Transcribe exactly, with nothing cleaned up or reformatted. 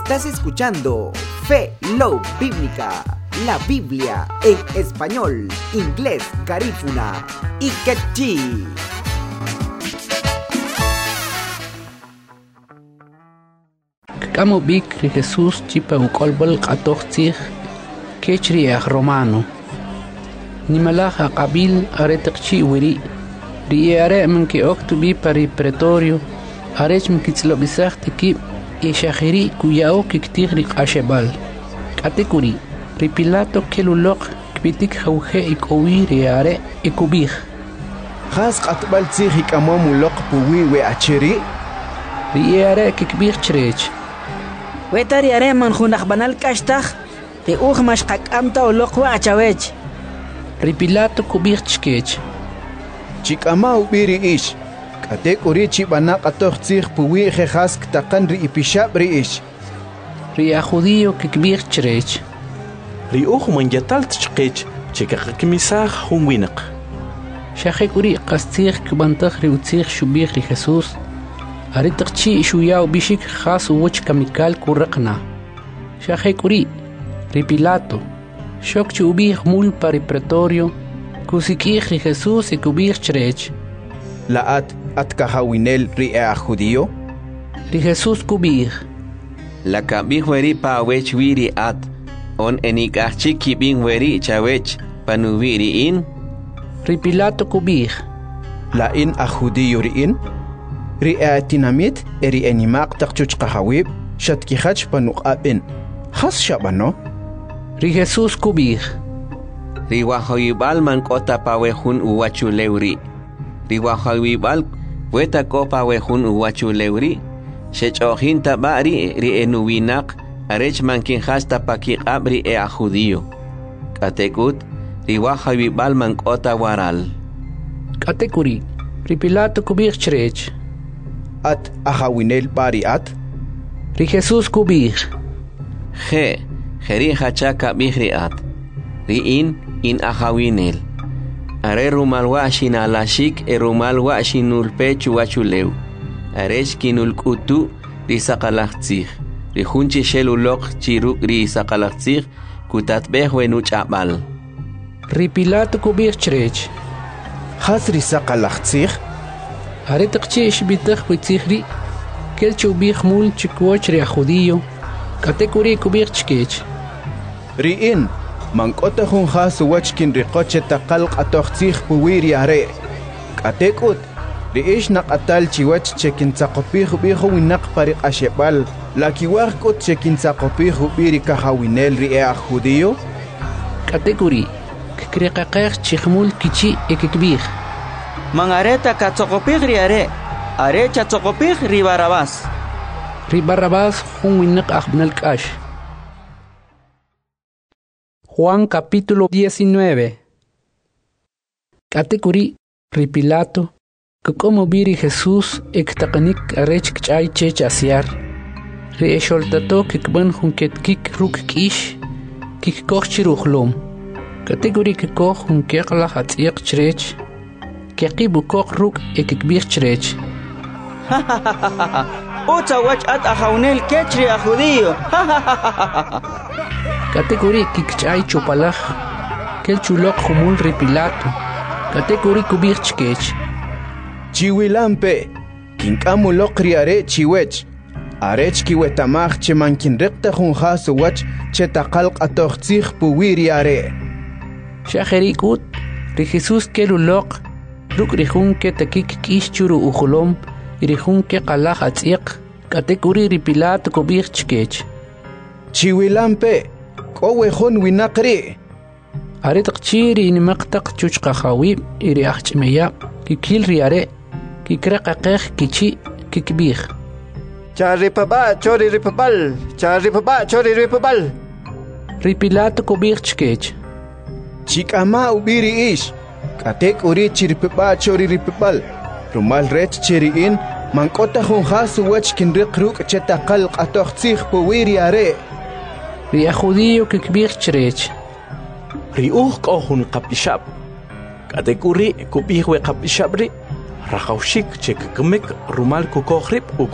Estás escuchando Fe Love Bíblica, la Biblia en español, inglés, garífuna y quechí. Kamo bik ri Jesús chipa ukolbol qatoqtij kechri ag romano. Nimalaja qabil aretakchi wiri. Ri are manki oktubi pari pretorio. Arech mkitzlobisach tiki ishahiri kuyao kiktigri qashebal. Katekuri. Ri Pilato kelulok kpitik jauhe ikowi ri are ikubij. Khas qatbal tsikh ikamomu lok puwi we achiri. Ri are kikbij chrech. Wetari are man khunakh banal kashtag te ug mashqak amta oloqwa achawech. Ri Pilato kubij chkech. Chikama ubiri ish. Katek uri chibana qatoq tsikh puwi khas ktaqan ri ipishab ri ish. Ri a judío kikbij chrech. Ri ug man yatal tchqech chikaq kimisaj hunwinaq. Shaqek uri qastikh kbantaq ri utsikh shubij ri Jesús. Aritaqchi shuyao bishik khas uwch kamikal kuraqna. Shaqek uri ri Pilato. Shok chubij mul pari pretorio. Kusikij ri Jesús ikubij chrech. Laat at kahawinel ri a judío. Ri Jesús kubij. La kabij weri pa wech wiri at. On enikachchi kibin weri chawech panubiri in. Ri Pilato kubij. La in a judío ri in. Ri a tinamit eri enimaq taqchuch qahawib shatkihach panuqabin. Khas shabano. Ri Jesús kubij. Ri wahawibal man kota pawehun uwachu lewri. Ri wahawibal weta ko pawehun uwachu lewri. Shechohin tabari ri enuwinak arech mankin hasta pakiqab ri e a judío. Katekut ri wahawibal man kota waral. Katekuri. Ri Pilato kubij chrech. At ahawinel bari at. Ri Jesús kubij. Je, jeri hachaka bihri at. Ri in, in ahawinel. Are rumal washin alashik e rumal washin ulpechu wachuleu. Arech kinul kutu ri sakalachtzig. Ri hunchi shelulok chiruk ri sakalachtzig kutatbeh wenuch abal. Ri Pilato kubij chrech. Khas ri sakalachtzig. Aritaqchi ishbitaj witzigri. Kel chubij mul chikwoch ri a judío. Katekuri kubij chkech. Ri in. Mankota hun khas wachkin ri qoche taqal qatoq tsikh puwiri are. Katekut. Ri ish naqatal chiwach chekin tsaqopij bijo winaq pari qashebal. La kiwaq kot chekin tsaqopij biri kahawinel ri a judío. Katekuri. Kikriqaqeq chikhmul kichi ekikbij. Mangareta katsokopig ri are. Are chatsokopig ri Barabás. Ri Barabás hun winaq aqbnal kash. Juan capítulo diecinueve. Katekuri ri Pilato. Como biri Jesús ektaqanik arech kchay chech asiar. Ri esholtato kikban junket kik ruk kish. Kik koch chiruhlom. Katekuri kikoch junkekla hatsiq chrech. Keqibu koch ruk ekikbir chrech. Uta wach at ahawnel kechri a judío. Katekuri kikchay chupalaj. Kel chulok humul ri Pilato. Katekuri kubir chkech. Chiwilampe. Kinkamu lokri are chiwech. Arech kiwetamaj che mankin rekta hun khas wach che taqal qatoq tsikh puwiri are. Shajerikut ri Jesús kelulok. Ruk rihun ke takik kish churu ujulom. Rihun ke qalaj atziq. Katekuri ri Pilato kubir chkech. Chiwilampe. Kowe hun winaqri. Aritaqchi ri inimaqtaq chuchqahawib iri ahchmeya. Kikil ri are. Kikraqaqeq kichi kikbij. Charipaba chori ripabal. Charipaba chori ripabal. Ri Pilato kubij chkech. Chikama ubiri ish. Katek uri chiripaba chori ripabal. Rumal rech chiri in. Mankota hun khas wach kinriq ruk chetaqal qatoq tsikh puwiri are. Ri a judío kikbij chrech. Ri ug kohun qapishab. Katekuri kubij we qapishabri. Rakawshik chek kemek rumal kukohrip